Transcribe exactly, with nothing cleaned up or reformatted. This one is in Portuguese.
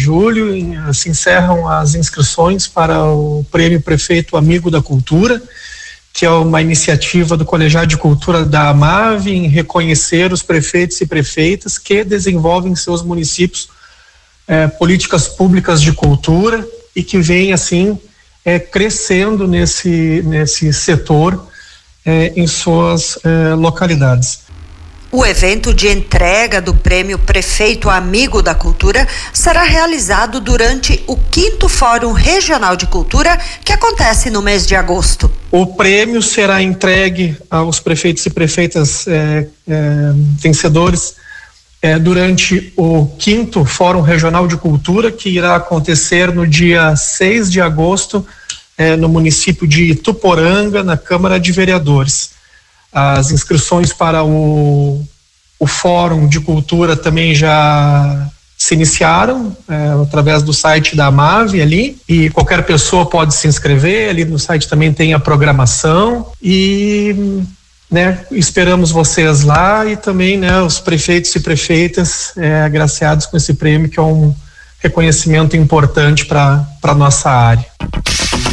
julho se encerram as inscrições para o Prêmio Prefeito Amigo da Cultura, que é uma iniciativa do Colegiado de Cultura da AMAV em reconhecer os prefeitos e prefeitas que desenvolvem em seus municípios eh, políticas públicas de cultura e que vêm, assim, eh, crescendo nesse, nesse setor eh, em suas eh, localidades. O evento de entrega do Prêmio Prefeito Amigo da Cultura será realizado durante o quinto Fórum Regional de Cultura, que acontece no mês de agosto. O prêmio será entregue aos prefeitos e prefeitas é, é, vencedores é, durante o quinto Fórum Regional de Cultura, que irá acontecer no dia seis de agosto, é, no município de Ituporanga, na Câmara de Vereadores. As inscrições para o, o Fórum de Cultura também já se iniciaram é, através do site da AMAV ali, e qualquer pessoa pode se inscrever. Ali no site também tem a programação e, né, esperamos vocês lá e também, né, os prefeitos e prefeitas é, agraciados com esse prêmio, que é um reconhecimento importante para para nossa área.